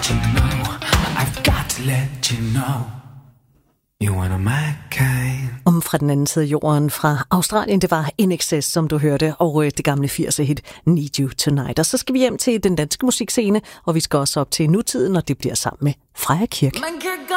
you know, I've got to let you know, you're one of my kind. Om fra den anden side af jorden fra Australien, det var INXS, som du hørte, og det gamle 80'er hit Need You Tonight. Og så skal vi hjem til den danske musikscene, og vi skal også op til nutiden, og det bliver sammen med Freja Kirk.